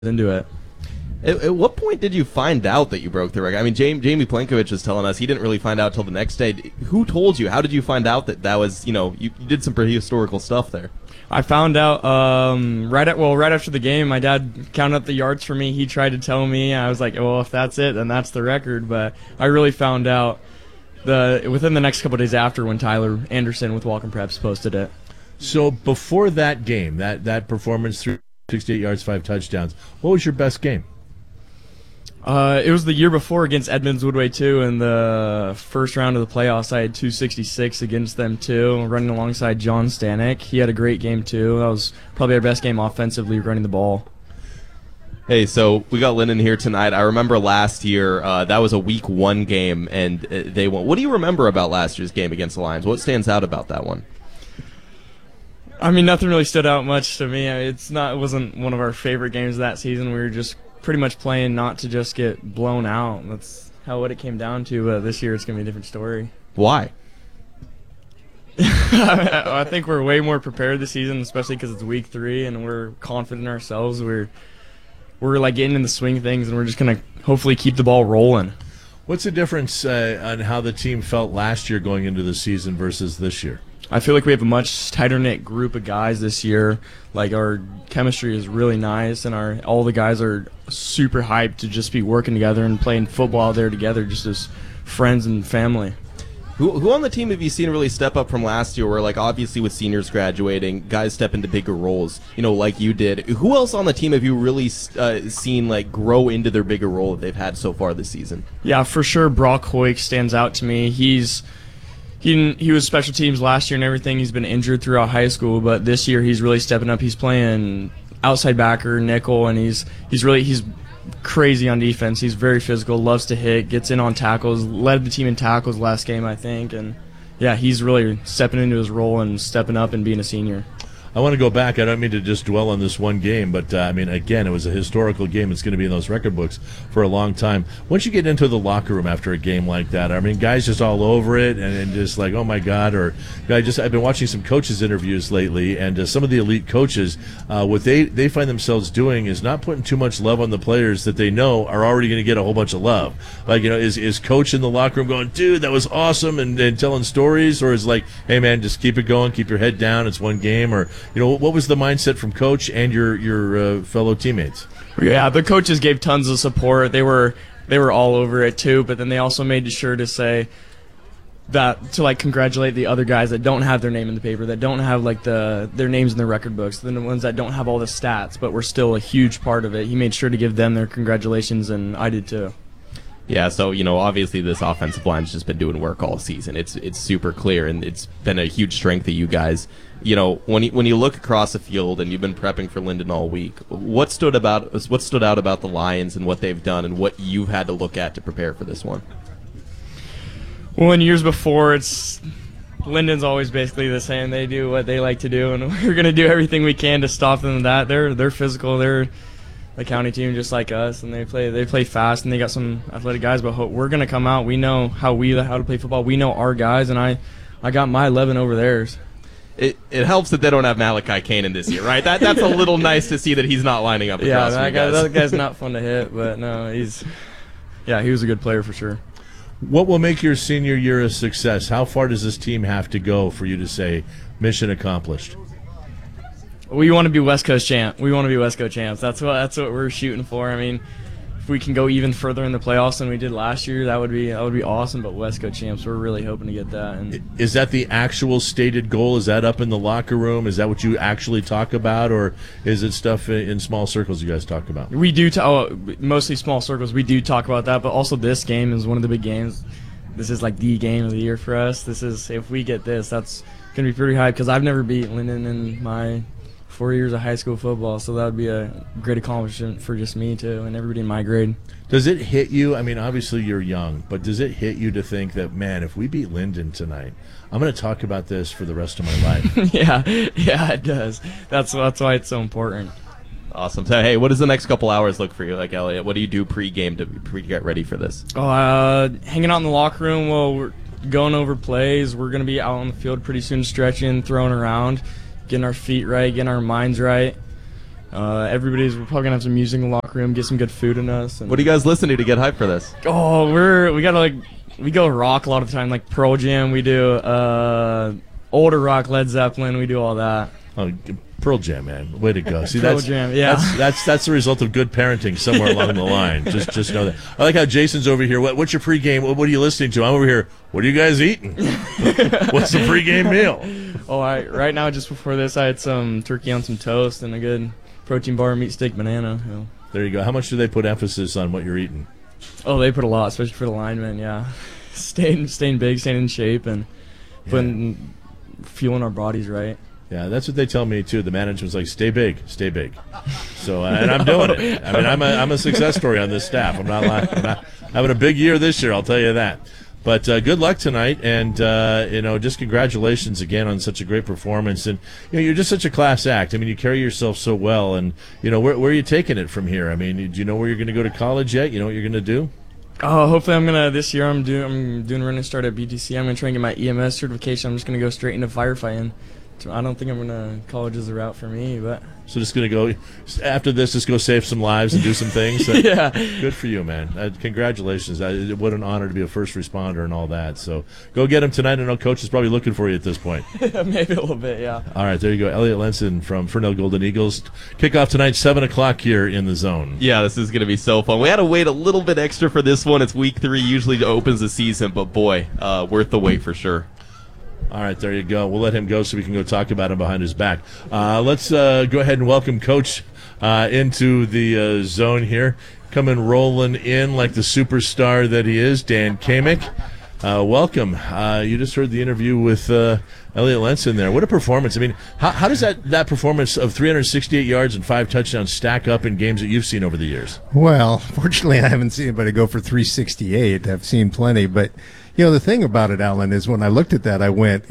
into it. At what point did you find out that you broke the record? I mean, Jamie Plenkovich was telling us he didn't really find out till the next day. Who told you? How did you find out that was, you did some pretty historical stuff there? I found out right after the game. My dad counted up the yards for me. He tried to tell me. I was like, well, if that's it, then that's the record. But I really found out within the next couple of days after when Tyler Anderson with Walken Preps posted it. So before that game, that performance, 368 yards, 5 touchdowns, what was your best game? It was the year before against Edmonds Woodway 2 in the first round of the playoffs. I had 266 against them too, running alongside John Stanek. He had a great game too. That was probably our best game offensively running the ball. Hey, so we got Linden here tonight. I remember last year, that was a week 1 game, and they won. What do you remember about last year's game against the Lions? What stands out about that one? I mean, nothing really stood out much to me. It wasn't one of our favorite games that season. We were just pretty much playing not to just get blown out. That's what it came down to. But this year it's going to be a different story. Why? I think we're way more prepared this season, especially because it's week 3 and we're confident in ourselves. We're like getting in the swing of things, and we're just going to hopefully keep the ball rolling. What's the difference on how the team felt last year going into the season versus this year? I feel like we have a much tighter-knit group of guys this year. Like, our chemistry is really nice, and all the guys are super hyped to just be working together and playing football out there together just as friends and family. Who on the team have you seen really step up from last year where, like, obviously with seniors graduating, guys step into bigger roles, like you did? Who else on the team have you really seen, like, grow into their bigger role that they've had so far this season? Yeah, for sure, Brock Hoyk stands out to me. He was special teams last year and everything. He's been injured throughout high school, but this year he's really stepping up. He's playing outside backer, nickel, and he's crazy on defense. He's very physical, loves to hit, gets in on tackles, led the team in tackles last game, I think. And yeah, he's really stepping into his role and stepping up and being a senior. I want to go back. I don't mean to just dwell on this one game, but again, it was a historical game. It's going to be in those record books for a long time. Once you get into the locker room after a game like that, guys just all over it and just like, oh my God. Or I've been watching some coaches' interviews lately, and some of the elite coaches, what they find themselves doing is not putting too much love on the players that they know are already going to get a whole bunch of love. Like, is coach in the locker room going, dude, that was awesome, and telling stories, or is like, hey man, just keep it going, keep your head down, it's one game, or what was the mindset from coach and your fellow teammates? Yeah, the coaches gave tons of support. They were all over it too, but then they also made sure to say that to congratulate the other guys that don't have their name in the paper, that don't have their names in the record books, the ones that don't have all the stats, but were still a huge part of it. He made sure to give them their congratulations, and I did too. Yeah, so, obviously this offensive line's just been doing work all season. It's super clear, and it's been a huge strength of you guys. When you look across the field and you've been prepping for Linden all week, what stood out about the Lions and what they've done and what you've had to look at to prepare for this one? Well, in years before, Linden's always basically the same. They do what they like to do, and we're going to do everything we can to stop them in that. They're physical. They're a county team just like us, and they play fast, and they got some athletic guys, but we're going to come out. We know how to play football. We know our guys, and I got my 11 over theirs. It helps that they don't have Malachi Kanan this year, right? That's a little nice to see that he's not lining up across from you guys. That guy's not fun to hit, but no, he was a good player for sure. What will make your senior year a success? How far does this team have to go for you to say mission accomplished? We want to be West Coast champ. We want to be West Coast champs. That's what we're shooting for. I mean, if we can go even further in the playoffs than we did last year, that would be awesome. But West Coast champs, we're really hoping to get that. And is that the actual stated goal? Is that up in the locker room? Is that what you actually talk about, or is it stuff in small circles you guys talk about? We do mostly small circles. We do talk about that, but also this game is one of the big games. This is like the game of the year for us. If we get this, that's going to be pretty high because I've never beat Linden in my 4 years of high school football, so that would be a great accomplishment for just me too and everybody in my grade. Does it hit you? Obviously you're young, but does it hit you to think that, man, if we beat Linden tonight, I'm going to talk about this for the rest of my life? yeah, it does. That's why it's so important. Awesome. So, hey, what does the next couple hours look for you like, Elliot? What do you do pre-game to get ready for this? Hanging out in the locker room. Well, we're going over plays. We're going to be out on the field pretty soon, stretching, throwing around, getting our feet right, getting our minds right. We're probably gonna have some music in the locker room, get some good food in us. And What are you guys listening to get hyped for this? Oh, we go rock a lot of the time, like Pearl Jam. We do older rock, Led Zeppelin. We do all that. Oh, Pearl Jam, man, way to go! See, Pearl Jam, yeah. that's the result of good parenting somewhere along the line. Just know that. I like how Jason's over here. What's your pregame? What are you listening to? I'm over here. What are you guys eating? What's the pregame meal? Oh, right now, just before this, I had some turkey on some toast and a good protein bar, meat steak, banana. There you go. How much do they put emphasis on what you're eating? Oh, they put a lot, especially for the linemen. Yeah, staying big, staying in shape, and fueling our bodies right. Yeah, that's what they tell me too. The management's like, stay big, stay big. So, and I'm doing it. I mean, I'm a success story on this staff. I'm not lying. I'm not having a big year this year, I'll tell you that. But good luck tonight, and just congratulations again on such a great performance. And you're just such a class act. I mean, you carry yourself so well. And where are you taking it from here? I mean, do you know where you're going to go to college yet? You know what you're going to do? Oh, hopefully this year I'm doing running start at BTC. I'm gonna try and get my EMS certification. I'm just gonna go straight into firefighting. I don't think college is the route for me, but. So just going to go, after this, just go save some lives and do some things? Yeah. Good for you, man. Congratulations. What an honor to be a first responder and all that. So go get him tonight. I know Coach is probably looking for you at this point. Maybe a little bit, yeah. All right, there you go. Elliot Lenson from Ferndale Golden Eagles. Kickoff tonight, 7 o'clock here in the zone. Yeah, this is going to be so fun. We had to wait a little bit extra for this one. It's week 3, usually opens the season, but boy, worth the wait for sure. All right, there you go. We'll let him go so we can go talk about him behind his back. Let's go ahead and welcome Coach into the zone here. Coming rolling in like the superstar that he is, Dan Kamick. Welcome. You just heard the interview with Elliot Lenson there. What a performance. I mean, how does that performance of 368 yards and 5 touchdowns stack up in games that you've seen over the years? Well, fortunately, I haven't seen anybody go for 368. I've seen plenty, but the thing about it, Alan, is when I looked at that, I went,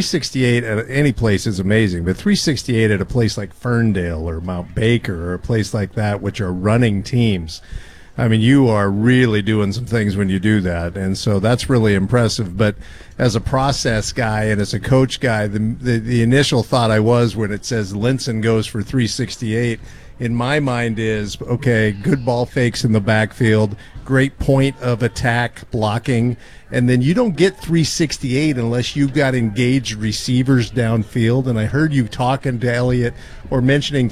368 at any place is amazing, but 368 at a place like Ferndale or Mount Baker or a place like that, which are running teams, I mean, you are really doing some things when you do that, and so that's really impressive. But as a process guy and as a coach guy, the initial thought I was when it says Lenson goes for 368, in my mind is, okay, good ball fakes in the backfield, great point of attack blocking, and then you don't get 368 unless you've got engaged receivers downfield. And I heard you talking to Elliot or mentioning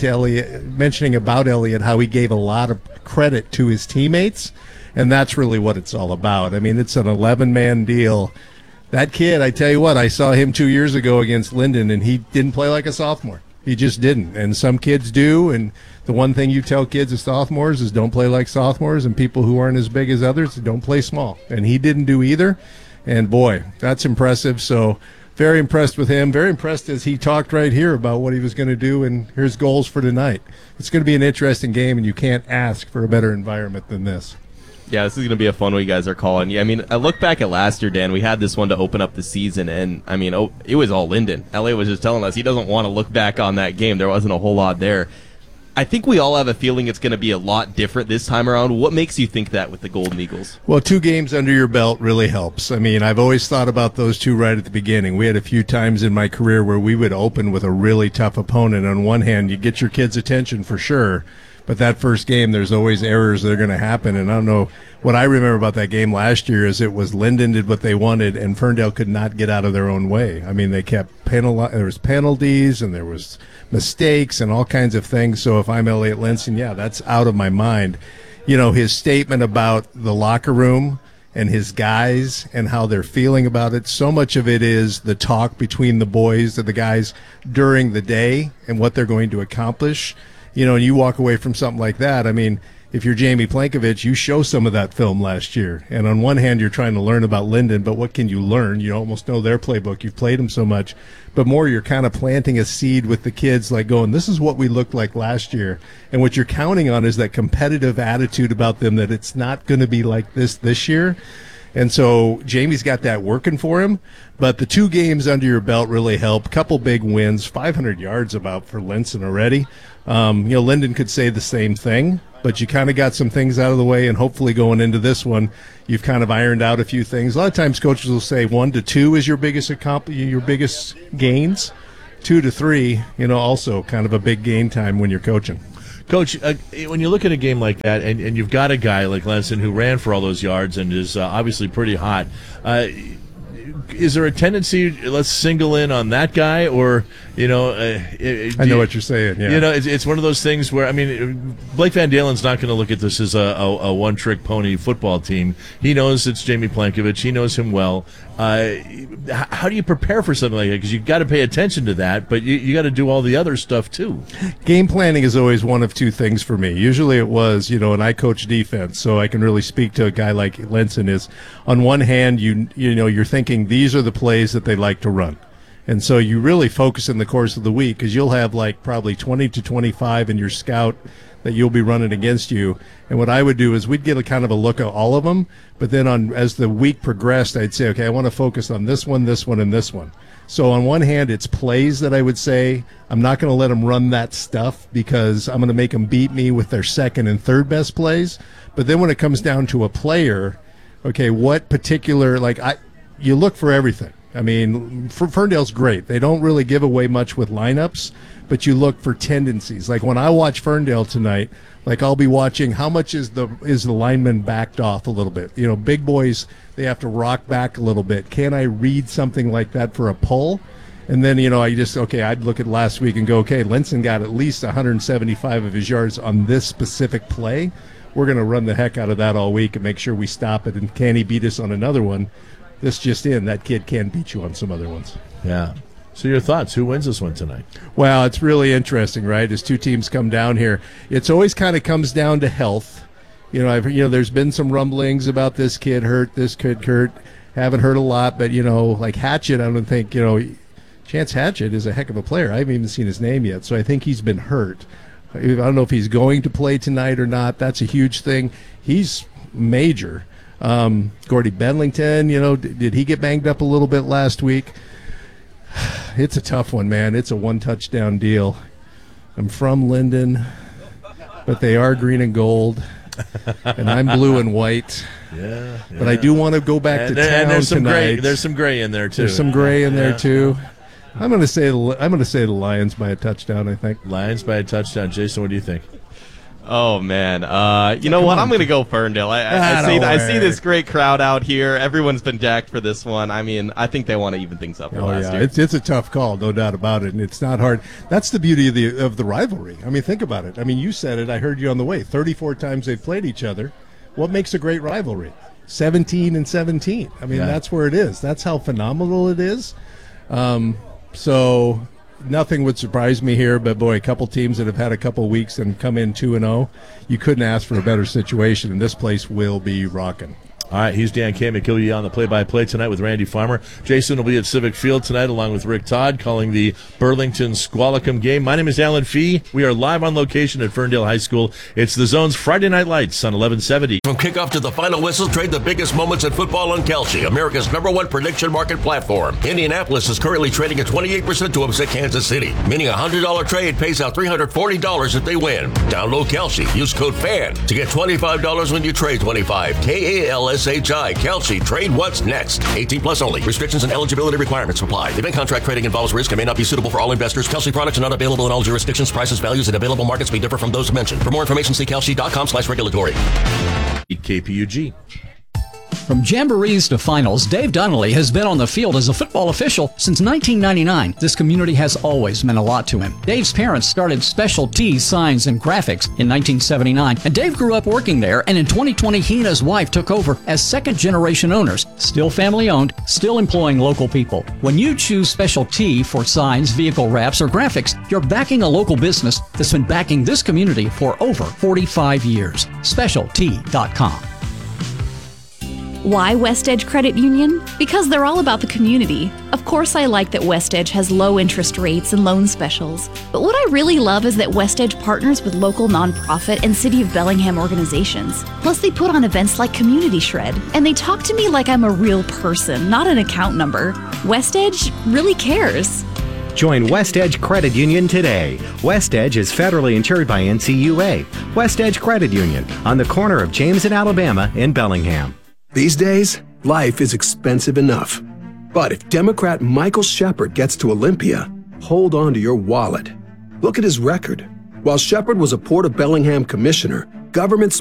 about Elliot how he gave a lot of credit to his teammates, and that's really what it's all about. I mean, it's an 11-man deal. That kid, I tell you what, I saw him 2 years ago against Linden, and he didn't play like a sophomore. He just didn't, and some kids do, and the one thing you tell kids as sophomores is don't play like sophomores, and people who aren't as big as others, don't play small. And he didn't do either, and boy, that's impressive. So very impressed with him, very impressed as he talked right here about what he was going to do and his goals for tonight. It's going to be an interesting game, and you can't ask for a better environment than this. Yeah, this is going to be a fun one you guys are calling. Yeah, I mean, I look back at last year, Dan. We had this one to open up the season, and, I mean, it was all Linden. Elliot was just telling us he doesn't want to look back on that game. There wasn't a whole lot there. I think we all have a feeling it's going to be a lot different this time around. What makes you think that with the Golden Eagles? Well, 2 games under your belt really helps. I mean, I've always thought about those 2 right at the beginning. We had a few times in my career where we would open with a really tough opponent. On one hand, you get your kids' attention for sure, but that first game, there's always errors that are going to happen. And I don't know, what I remember about that game last year is it was Linden did what they wanted, and Ferndale could not get out of their own way. I mean, they kept there was penalties, and there was mistakes and all kinds of things. So if I'm Elliot Lenson, yeah, that's out of my mind. His statement about the locker room and his guys and how they're feeling about it, so much of it is the talk between the boys and the guys during the day and what they're going to accomplish. And you walk away from something like that. I mean, if you're Jamie Plankovich, you show some of that film last year. And on one hand, you're trying to learn about Linden, but what can you learn? You almost know their playbook. You've played them so much. But more, you're kind of planting a seed with the kids, like going, this is what we looked like last year. And what you're counting on is that competitive attitude about them, that it's not going to be like this year. And so Jamie's got that working for him. But the 2 games under your belt really help. Couple big wins, 500 yards about for Lenson already. Linden could say the same thing, but you kind of got some things out of the way, and hopefully going into this one, you've kind of ironed out a few things. A lot of times coaches will say 1 to 2 is your biggest gains. 2 to 3, also kind of a big gain time when you're coaching. Coach, when you look at a game like that, and you've got a guy like Lenson who ran for all those yards and is obviously pretty hot, is there a tendency, let's single in on that guy, or, I know what you're saying, yeah. It's one of those things where, Blake Van Dalen's not going to look at this as a one-trick pony football team. He knows it's Jamie Plankovich. He knows him well. How do you prepare for something like that? Because you've got to pay attention to that, but you got to do all the other stuff, too. Game planning is always one of two things for me. Usually it was, and I coach defense, so I can really speak to a guy like Lenson is, on one hand, you're thinking these are the plays that they like to run. And so you really focus in the course of the week, because you'll have probably 20 to 25 in your scout that you'll be running against you. And what I would do is we'd get a kind of a look at all of them, but then as the week progressed, I'd say, okay, I want to focus on this one, and this one. So on one hand, it's plays that I would say I'm not going to let them run that stuff because I'm going to make them beat me with their second and third best plays. But then when it comes down to a player, okay, what particular, you look for everything. Ferndale's great. They don't really give away much with lineups, but you look for tendencies. Like when I watch Ferndale tonight, I'll be watching how much is the lineman backed off a little bit. Big boys, they have to rock back a little bit. Can I read something like that for a pull? And then, I'd look at last week and go, okay, Lenson got at least 175 of his yards on this specific play. We're going to run the heck out of that all week and make sure we stop it. And can he beat us on another one? This just in, that kid can beat you on some other ones. Yeah. So your thoughts? Who wins this one tonight? Well, it's really interesting, right? As two teams come down here, it's always kind of comes down to health. There's been some rumblings about this kid hurt. Haven't heard a lot, but like Hatchett, I don't think Chance Hatchett is a heck of a player. I haven't even seen his name yet, so I think he's been hurt. I don't know if he's going to play tonight or not. That's a huge thing. He's major. Gordy Bedlington, did he get banged up a little bit last week? It's a tough one, man. It's a one-touchdown deal. I'm from Linden, but they are green and gold, and I'm blue and white. Yeah. But I do want to go back to town tonight. There's some gray in there, too. There's some gray in there, too. I'm going to say the Lions by a touchdown, I think. Lions by a touchdown. Jason, what do you think? Oh, man. You know what? I'm going to go Ferndale. I see this great crowd out here. Everyone's been jacked for this one. I think they want to even things up for last year. It's a tough call, no doubt about it, and it's not hard. That's the beauty of the rivalry. Think about it. You said it. I heard you on the way. 34 times they've played each other. What makes a great rivalry? 17-17. That's where it is. That's how phenomenal it is. So nothing would surprise me here, but boy, a couple teams that have had a couple weeks and come in 2-0, you couldn't ask for a better situation, and this place will be rocking. All right, he's Dan K. McKilliey on the play-by-play tonight with Randy Farmer. Jason will be at Civic Field tonight along with Rick Todd calling the Burlington-Squalicum game. My name is Alan Fee. We are live on location at Ferndale High School. It's the Zone's Friday Night Lights on 1170. From kickoff to the final whistle, trade the biggest moments in football on Kalshi, America's #1 prediction market platform. Indianapolis is currently trading at 28% to upset Kansas City, meaning a $100 trade pays out $340 if they win. Download Kalshi. Use code FAN to get $25 when you trade 25. KALSHI. Kalshi. Trade what's next. 18 plus only. Restrictions and eligibility requirements apply. Event contract trading involves risk and may not be suitable for all investors. Kalshi products are not available in all jurisdictions. Prices, values, and available markets may differ from those mentioned. For more information, see kalshi.com/regulatory. KPUG. From jamborees to finals, Dave Donnelly has been on the field as a football official since 1999. This community has always meant a lot to him. Dave's parents started Special T Signs and Graphics in 1979, and Dave grew up working there, and in 2020 he and his wife took over as second-generation owners. Still family-owned, still employing local people. When you choose Special T for signs, vehicle wraps, or graphics, you're backing a local business that's been backing this community for over 45 years. SpecialT.com. Why West Edge Credit Union? Because they're all about the community. Of course I like that West Edge has low interest rates and loan specials. But what I really love is that West Edge partners with local nonprofit and City of Bellingham organizations. Plus they put on events like Community Shred. And they talk to me like I'm a real person, not an account number. West Edge really cares. Join West Edge Credit Union today. West Edge is federally insured by NCUA. West Edge Credit Union on the corner of James and Alabama in Bellingham. These days, life is expensive enough. But if Democrat Michael Shepard gets to Olympia, hold on to your wallet. Look at his record. While Shepard was a Port of Bellingham commissioner, government